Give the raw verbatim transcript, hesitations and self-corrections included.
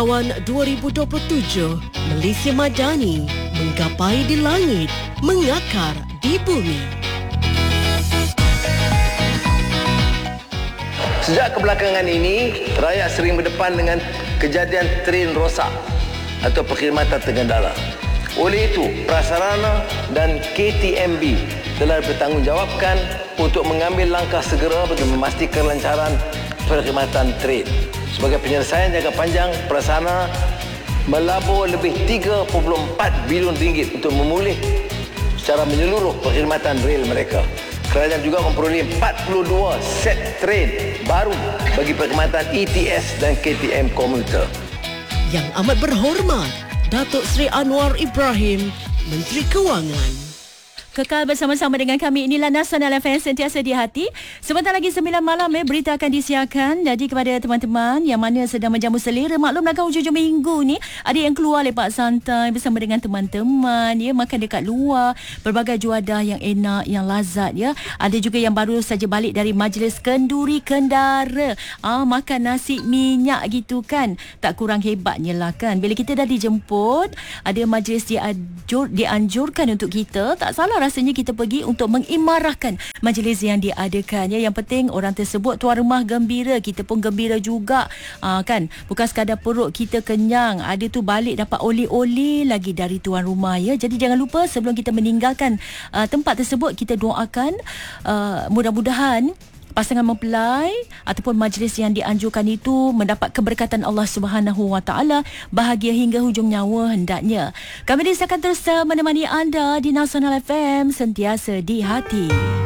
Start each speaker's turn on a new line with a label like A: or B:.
A: Cawan dua ribu dua puluh tujuh, Malaysia Madani menggapai di langit, mengakar di bumi.
B: Sejak kebelakangan ini, rakyat sering berdepan dengan kejadian tren rosak atau perkhidmatan tergendala. Oleh itu, prasarana dan K T M B telah bertanggungjawabkan untuk mengambil langkah segera bagi memastikan lancaran perkhidmatan tren. Sebagai penyelesaian jangka panjang, prasarana melabur lebih tiga perpuluhan empat bilion ringgit untuk memulih secara menyeluruh perkhidmatan rel mereka. Kerajaan juga memperoleh empat puluh dua set tren baru bagi perkhidmatan E T S dan K T M komuter.
A: Yang amat berhormat, Datuk Seri Anwar Ibrahim, Menteri Kewangan.
C: Kekal bersama-sama dengan kami. Inilah Nasional F M, sentiasa di hati. Sebentar lagi sembilan malam eh, berita akan disiarkan. Jadi kepada teman-teman yang mana sedang menjamu selera, maklumlah kan hujung-hujung minggu ni ada yang keluar lepak santai bersama dengan teman-teman, ya, makan dekat luar, berbagai juadah yang enak, yang lazat, ya. Ada juga yang baru saja balik dari majlis kenduri kendara, ah, makan nasi minyak gitu kan. Tak kurang hebatnya lah kan. Bila kita dah dijemput, ada majlis dianjur, dianjurkan untuk kita, tak salah rasanya kita pergi untuk mengimarahkan majlis yang diadakan, ya. Yang penting orang tersebut tuan rumah gembira, kita pun gembira juga, aa, kan. Bukan sekadar perut kita kenyang, ada tu balik dapat oleh-oleh lagi dari tuan rumah, ya. Jadi jangan lupa sebelum kita meninggalkan aa, tempat tersebut, kita doakan aa, mudah-mudahan pasangan mempelai ataupun majlis yang dianjurkan itu mendapat keberkatan Allah Subhanahu Wa Taala, bahagia hingga hujung nyawa hendaknya. Kami akan terus menemani anda di Nasional F M, sentiasa di hati.